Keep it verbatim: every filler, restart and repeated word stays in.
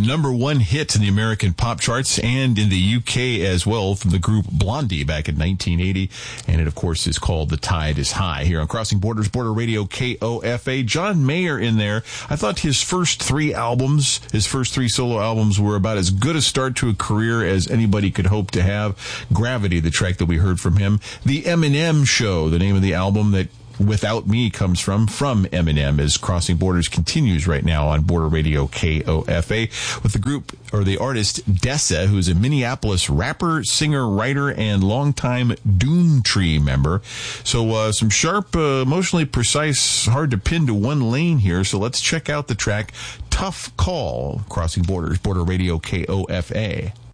number one hit in the American pop charts and in the U K as well from the group Blondie back in nineteen eighty. And it, of course, is called The Tide is High here on Crossing Borders, Border Radio K O F A. John Mayer in there. I thought his first three albums, his first three solo albums were about as good a start to a career as anybody could hope to have. Gravity, the track that we heard from him. The Eminem Show, the name of the album that Without Me comes from, from Eminem, as Crossing Borders continues right now on Border Radio K O F A with the group, or the artist, Dessa, who's a Minneapolis rapper, singer, writer, and longtime Doomtree member. So, uh, some sharp, uh, emotionally precise, hard to pin to one lane here. So let's check out the track Tough Call, Crossing Borders, Border Radio K O F A.